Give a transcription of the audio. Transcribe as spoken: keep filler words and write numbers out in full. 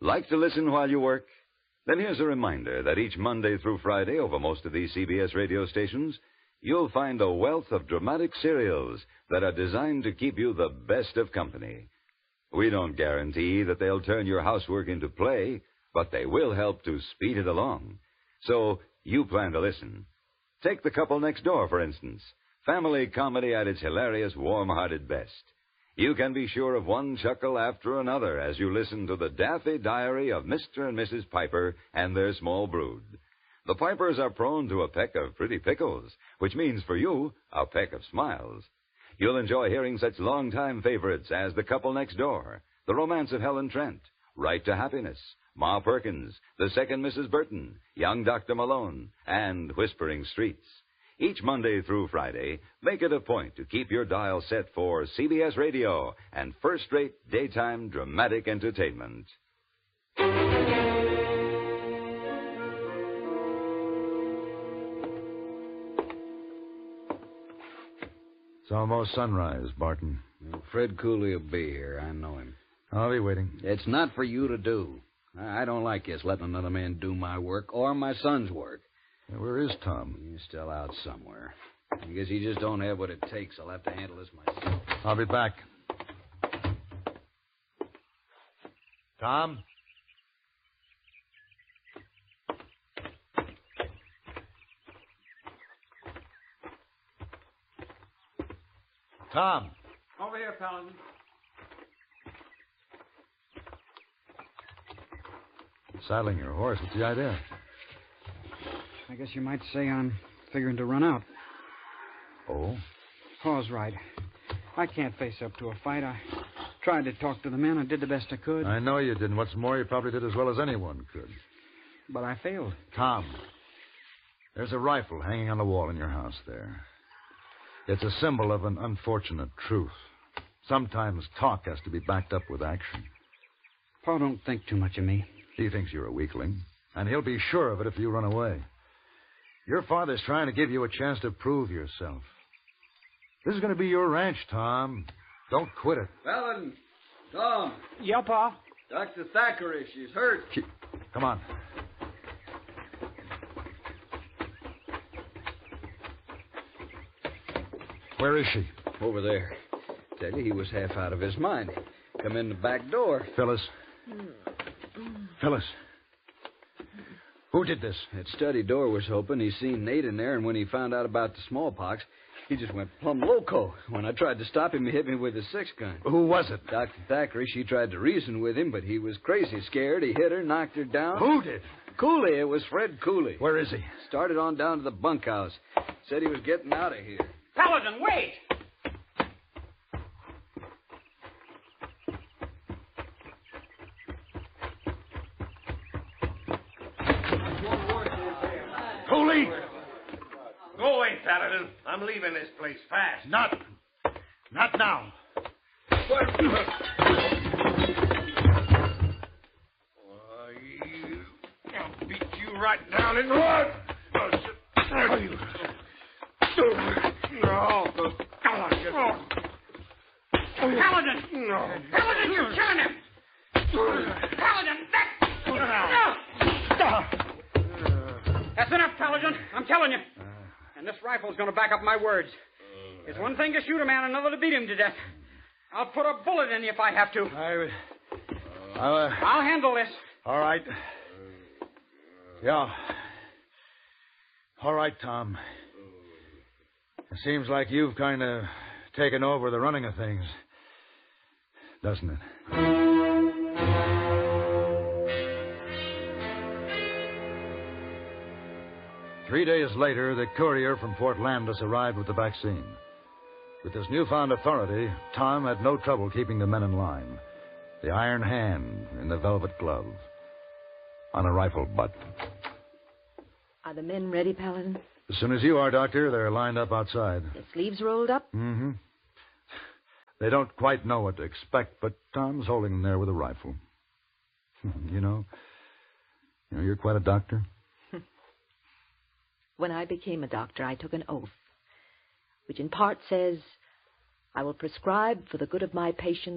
Like to listen while you work? Then here's a reminder that each Monday through Friday over most of these C B S radio stations, you'll find a wealth of dramatic serials that are designed to keep you the best of company. We don't guarantee that they'll turn your housework into play, but they will help to speed it along. So you plan to listen. Take The Couple Next Door, for instance. Family comedy at its hilarious, warm-hearted best. You can be sure of one chuckle after another as you listen to the Daffy Diary of Mister and Missus Piper and their small brood. The Pipers are prone to a peck of pretty pickles, which means for you, a peck of smiles. You'll enjoy hearing such longtime favorites as The Couple Next Door, The Romance of Helen Trent, Right to Happiness, Ma Perkins, The Second Missus Burton, Young Doctor Malone, and Whispering Streets. Each Monday through Friday, make it a point to keep your dial set for C B S Radio and first-rate daytime dramatic entertainment. It's almost sunrise, Barton. Well, Fred Cooley will be here. I know him. I'll be waiting. It's not for you to do. I don't like this letting another man do my work or my son's work. Where is Tom? He's still out somewhere. I guess he just don't have what it takes. I'll have to handle this myself. I'll be back. Tom? Tom? Over here, Paladin. Saddling your horse. What's the idea? I guess you might say I'm figuring to run out. Oh? Paul's right. I can't face up to a fight. I tried to talk to the men. I did the best I could. I know you did, and what's more, you probably did as well as anyone could. But I failed. Tom, there's a rifle hanging on the wall in your house there. It's a symbol of an unfortunate truth. Sometimes talk has to be backed up with action. Paul don't think too much of me. He thinks you're a weakling, and he'll be sure of it if you run away. Your father's trying to give you a chance to prove yourself. This is going to be your ranch, Tom. Don't quit it. Paladin, Tom. Yeah, Pa? Doctor Thackeray, she's hurt. Keep... Come on. Where is she? Over there. Tell you, he was half out of his mind. Come in the back door. Phyllis. Phyllis. Who did this? That study door was open. He seen Nate in there, and when he found out about the smallpox, he just went plumb loco. When I tried to stop him, he hit me with his six gun. Who was it? Doctor Thackeray, she tried to reason with him, but he was crazy scared. He hit her, knocked her down. Who did? Cooley. It was Fred Cooley. Where is he? Started on down to the bunkhouse. Said he was getting out of here. Paladin, wait! Cooley! Go away, Paladin. I'm leaving this place fast. Not. Not now. What? I'll beat you right down in the mud. Oh, you. No. Paladin! No. Paladin, you're killing him! Paladin, that... No! That's enough, Paladin. I'm telling you. And this rifle's going to back up my words. It's one thing to shoot a man, another to beat him to death. I'll put a bullet in you if I have to. I... I'll, uh... I'll handle this. All right. Yeah. All right, Tom. It seems like you've kind of taken over the running of things, doesn't it? Three days later, the courier from Fort Landis arrived with the vaccine. With his newfound authority, Tom had no trouble keeping the men in line. The iron hand in the velvet glove on a rifle butt. Are the men ready, Paladin? As soon as you are, Doctor, they're lined up outside. The sleeves rolled up? Mm-hmm. They don't quite know what to expect, but Tom's holding them there with a rifle. you know, you know, you're quite a doctor. When I became a doctor, I took an oath, which in part says, I will prescribe for the good of my patients